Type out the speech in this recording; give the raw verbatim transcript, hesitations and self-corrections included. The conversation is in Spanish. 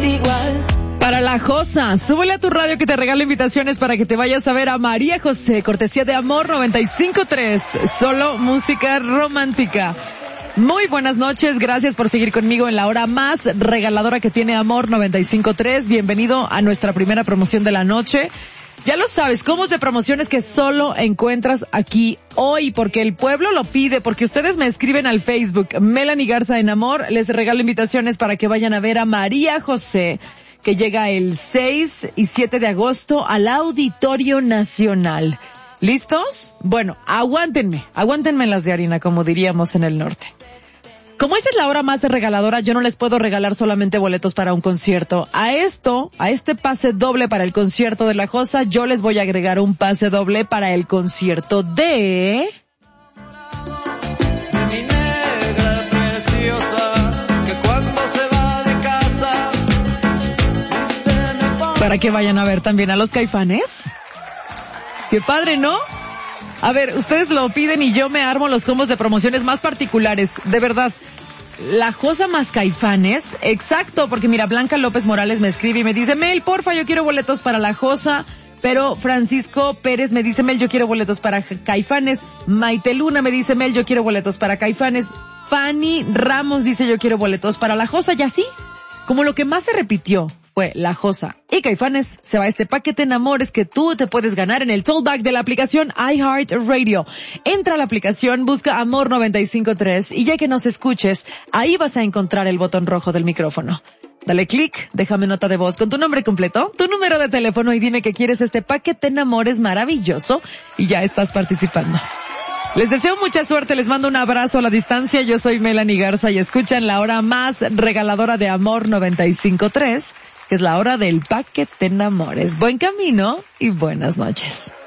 igual. Para la Josa, súbele a tu radio que te regala invitaciones para que te vayas a ver a María José, cortesía de Amor noventa y cinco punto tres, solo música romántica. Muy buenas noches, gracias por seguir conmigo en la hora más regaladora que tiene Amor noventa y cinco punto tres. Bienvenido a nuestra primera promoción de la noche. Ya lo sabes, combos de promociones que solo encuentras aquí hoy, porque el pueblo lo pide, porque ustedes me escriben al Facebook, Melanie Garza en Amor, les regalo invitaciones para que vayan a ver a María José, que llega el seis y siete de agosto al Auditorio Nacional. ¿Listos? Bueno, aguántenme, aguántenme las de harina, como diríamos en el norte. Como esta es la hora más regaladora, yo no les puedo regalar solamente boletos para un concierto. A esto, a este pase doble para el concierto de la Josa, yo les voy a agregar un pase doble para el concierto de... Mi negra preciosa, que cuando se va de casa, para que vayan a ver también a los Caifanes. Qué padre, ¿no? A ver, ustedes lo piden y yo me armo los combos de promociones más particulares, de verdad. La Josa más Caifanes, exacto, porque mira, Blanca López Morales me escribe y me dice, Mel, porfa, yo quiero boletos para la Josa, pero Francisco Pérez me dice, Mel, yo quiero boletos para Caifanes, Maite Luna me dice, Mel, yo quiero boletos para Caifanes, Fanny Ramos dice, yo quiero boletos para la Josa, y así, como lo que más se repitió fue la Josa y Caifanes, se va este paquete en amores que tú te puedes ganar en el tollback de la aplicación iHeartRadio. Entra a la aplicación, busca Amor noventa y cinco punto tres y ya que nos escuches, ahí vas a encontrar el botón rojo del micrófono. Dale clic, déjame nota de voz con tu nombre completo, tu número de teléfono y dime que quieres este paquete en amores maravilloso y ya estás participando. Les deseo mucha suerte, les mando un abrazo a la distancia, yo soy Melanie Garza y escuchan la hora más regaladora de Amor noventa y cinco punto tres, que es la hora del paquete en amores. Buen camino y buenas noches.